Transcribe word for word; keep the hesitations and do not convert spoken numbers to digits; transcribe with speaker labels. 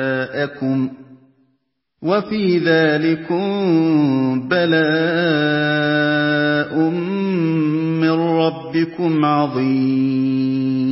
Speaker 1: آبَاءَكُمْ ۖ وَفِي ذَٰلِكُم بَلَاءٌ مِّن رَّبِّكُمْ عَظِيمٌ